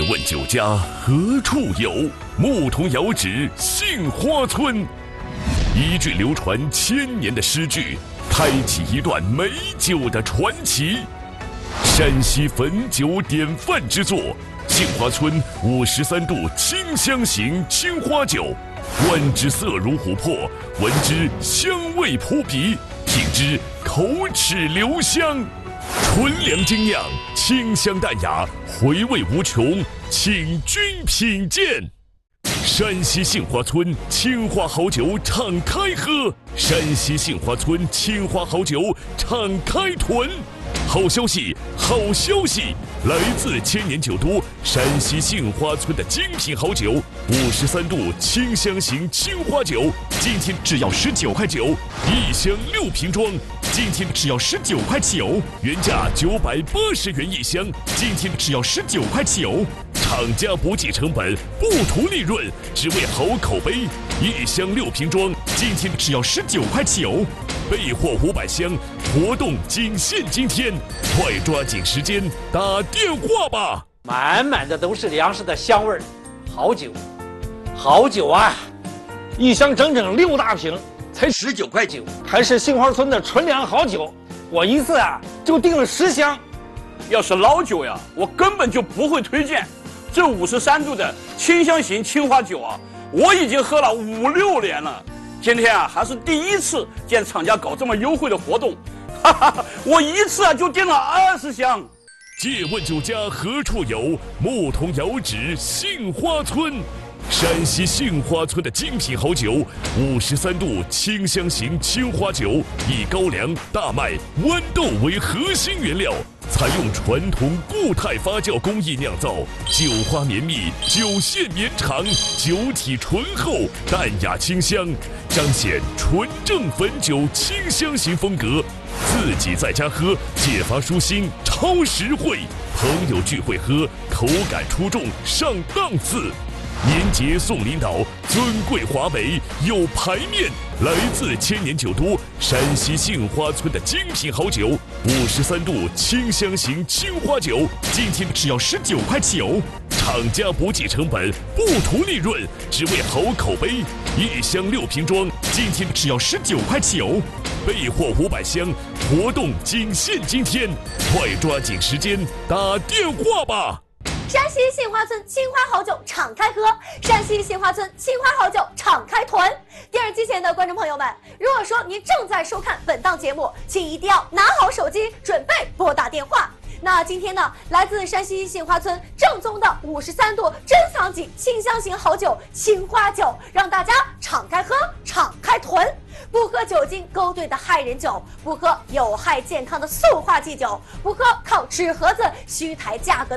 问酒家何处有？牧童遥指杏花村。一句流传千年的诗句，开启一段美酒的传奇。山西汾酒典范之作，杏花村53度清香型青花酒，观之色如琥珀，闻之香味扑鼻，品之口齿留香。纯粮精酿，清香淡雅，回味无穷，请君品鉴。山西杏花村青花好酒敞开喝，山西杏花村青花好酒敞开囤。好消息，好消息！来自千年酒都山西杏花村的精品好酒，53度清香型青花酒，今天只要19块9，一箱6瓶装，今天只要19块9，原价980元一箱，今天只要19块9。厂家不计成本，不图利润，只为好口碑。一箱6瓶装，今天只要19块9。备货500箱，活动仅限今天，快抓紧时间打电话吧！ 满满的都是粮食的香味儿，好酒，好酒啊！一箱整整6大瓶，才19块9，还是杏花村的纯粮好酒。我一次就订了10箱。 要是老酒呀，我根本就不会推荐。这53度的清香型青花酒我已经喝了5、6年了。今天还是第一次见厂家搞这么优惠的活动，我一次就订了20箱。 借问酒家何处有？牧童遥指杏花村。山西杏花村的精品好酒，53度清香型青花酒，以高粱、大麦、豌豆为核心原料，采用传统固态发酵工艺酿造，酒花绵密，酒线绵长，酒体醇厚，淡雅清香，彰显纯正汾酒清香型风格。自己在家喝，解乏舒心，超实惠；朋友聚会喝，口感出众，上档次。年节送领导，尊贵华美有排面。来自千年酒都山西杏花村的精品好酒，53度清香型青花酒，今天只要19块9。厂家不计成本，不图利润，只为好口碑。一箱6瓶装，今天只要19块9。备货500箱，活动仅限今天，快抓紧时间打电话吧！ 山西杏花村青花好酒敞开喝，山西杏花村青花好酒敞开囤。电视机前的观众朋友们，如果说您正在收看本档节目，请一定要拿好手机，准备拨打电话。那今天呢，来自山西杏花村正宗的53度珍藏级清香型好酒青花酒，让大家敞开喝，敞开囤。不喝酒精勾兑的害人酒，不喝有害健康的塑化剂酒，不喝靠纸盒子虚抬价格